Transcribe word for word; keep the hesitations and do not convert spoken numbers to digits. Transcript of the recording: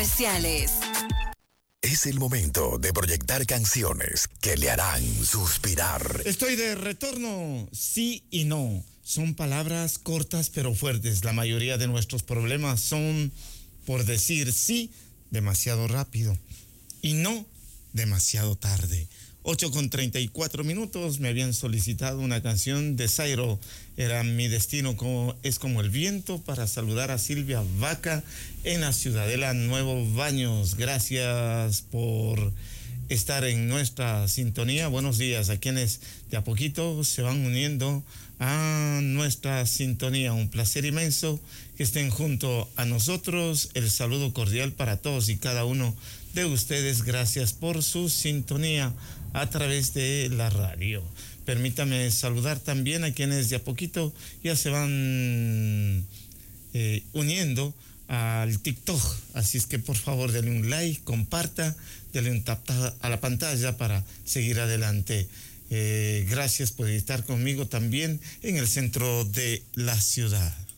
Comerciales. Es el momento de proyectar canciones que le harán suspirar. Estoy de retorno, sí y no. Son palabras cortas pero fuertes. La mayoría de nuestros problemas son por decir sí demasiado rápido y no demasiado tarde. ocho con treinta y cuatro minutos, me habían solicitado una canción de Zairo. Era Mi Destino como, es como el viento, para saludar a Silvia Vaca en la Ciudadela Nuevo Baños. Gracias por estar en nuestra sintonía. Buenos días a quienes de a poquito se van uniendo a nuestra sintonía. Un placer inmenso que estén junto a nosotros. El saludo cordial para todos y cada uno de ustedes. Gracias por su sintonía a través de la radio. Permítame saludar también a quienes de a poquito ya se van eh, uniendo al TikTok. Así es que por favor denle un like, comparta, denle un tap a la pantalla para seguir adelante. Eh, gracias por estar conmigo también en el centro de la ciudad.